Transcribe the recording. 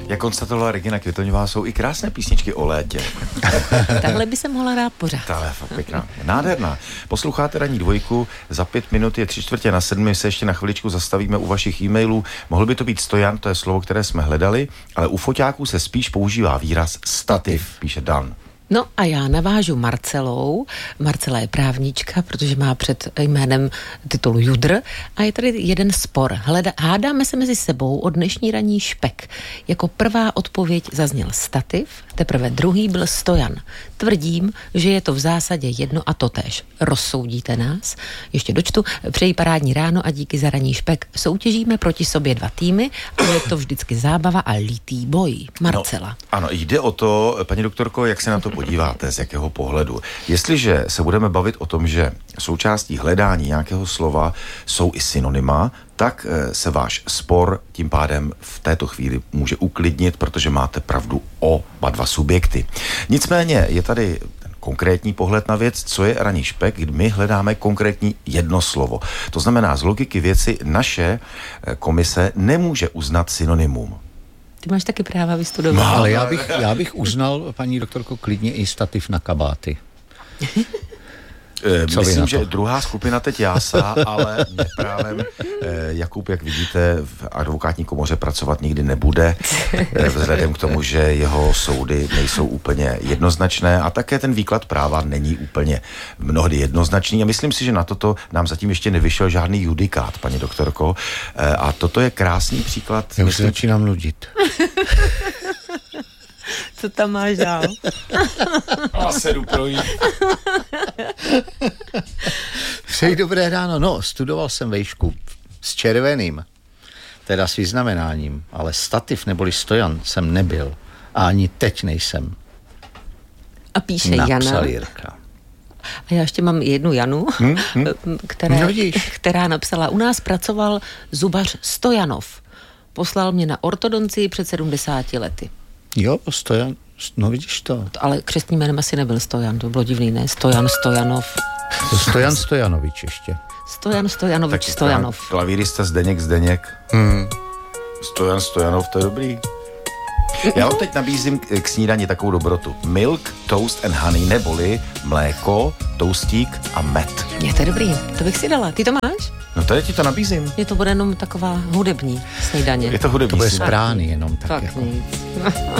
Jak konstatovala Regina Květoňová, jsou i krásné písničky o létě. Takhle by se mohla hrát pořád. Tahle je fakt pěkná. Nádherná. Posloucháte Ranní dvojku, za 5 minut je 6:45, my se ještě na chviličku zastavíme u vašich e-mailů. Mohl by to být stojan, to je slovo, které jsme hledali, ale u foťáků se spíš používá výraz stativ, píše Dan. No a já navážu Marcelou. Marcela je právnička, protože má před jménem titul Judr a je tady jeden spor. Hádáme se mezi sebou o dnešní ranní špek. Jako prvá odpověď zazněl stativ, teprve druhý byl stojan. Tvrdím, že je to v zásadě jedno a totéž. Rozsoudíte nás? Ještě dočtu. Přeji parádní ráno a díky za ranní špek. Soutěžíme proti sobě 2 týmy a je to vždycky zábava a lítý boj. Marcela. No, ano, jde o to, paní doktorko, jak se na to podíváte, z jakého pohledu. Jestliže se budeme bavit o tom, že součástí hledání nějakého slova jsou i synonyma, tak se váš spor tím pádem v této chvíli může uklidnit, protože máte pravdu oba dva subjekty. Nicméně je tady ten konkrétní pohled na věc, co je ranní špek, kdy my hledáme konkrétní jedno slovo. To znamená, z logiky věci naše komise nemůže uznat synonymum. Ty máš taky práva vystudovat. No, ale já bych uznal, paní doktorko, klidně i stativ na kabáty. Myslím, že druhá skupina teď jásá, ale právě Jakub, jak vidíte, v advokátní komoře pracovat nikdy nebude, vzhledem k tomu, že jeho soudy nejsou úplně jednoznačné a také ten výklad práva není úplně mnohdy jednoznačný a myslím si, že na toto nám zatím ještě nevyšel žádný judikát, paní doktorko, a toto je krásný příklad. Já už se začínám nudit. Co tam máš dál? A se jdu projít. Přeji dobré ráno. No, studoval jsem vejšku s červeným, teda s vyznamenáním, ale stativ neboli stojan jsem nebyl. A ani teď nejsem. A píše Jana. Napsal Jirka. A já ještě mám jednu Janu, která napsala, u nás pracoval zubař Stojanov. Poslal mě na ortodoncii před 70 lety. Jo, Stojan, no vidíš to. Ale křestním jménem asi nebyl Stojan, to bylo divný, ne? Stojan Stojanov. Stojan Stojanovič ještě. Stojan Stojanovič Stojanov. Klavírista Zdeněk. Stojan Stojanov, to je dobrý. Já vám teď nabízím k snídani takovou dobrotu. Milk, toast and honey, neboli mléko, toastík a med. Je to dobrý, to bych si dala. Ty to máš? No tady ti to nabízím. Je to bude jenom taková hudební snídaně. Je to hudební. To bude z brány jenom tak. Tak jako. Nic.